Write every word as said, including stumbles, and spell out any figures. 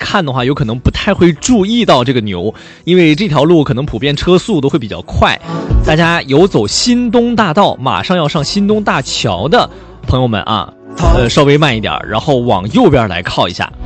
看的话，有可能不太会注意到这个牛，因为这条路可能普遍车速都会比较快。大家有走新东大道，马上要上新东大桥的朋友们啊，呃，稍微慢一点，然后往右边来靠一下。